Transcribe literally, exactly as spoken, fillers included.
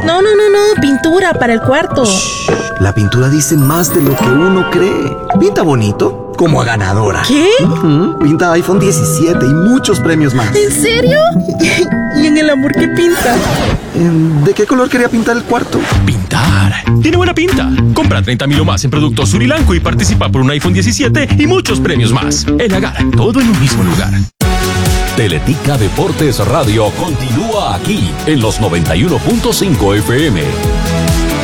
No, no, no, no, pintura para el cuarto. Shh, la pintura dice más de lo que uno cree. Pinta bonito, como a ganadora. ¿Qué? Uh-huh. Pinta iPhone diecisiete y muchos premios más. ¿En serio? ¿Y en el amor qué pinta? ¿De qué color quería pintar el cuarto? Pintar. Tiene buena pinta. Compra treinta mil o más en productos Surilanco y participa por un iPhone diecisiete y muchos premios más. El Agar, todo en un mismo lugar. Teletica Deportes Radio continúa aquí en los noventa y uno punto cinco F M.